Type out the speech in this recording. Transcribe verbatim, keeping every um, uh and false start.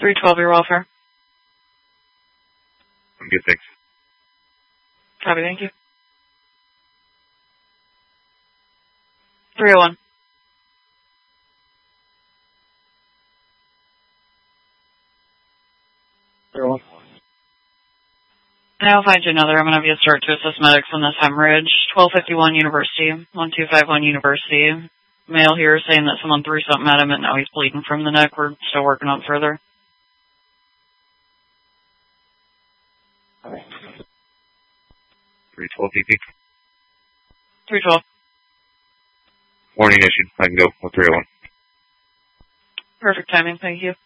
three twelve, your welfare. I'm good, thanks. Copy, thank you. three oh one. three oh one. I'll find you another. I'm going to have you start to assist medics on this hemorrhage. twelve fifty-one University, one two five one University. Male here saying that someone threw something at him and now he's bleeding from the neck. We're still working on further. three twelve D P. three twelve. Warning issued. I can go with three oh one. Perfect timing, thank you.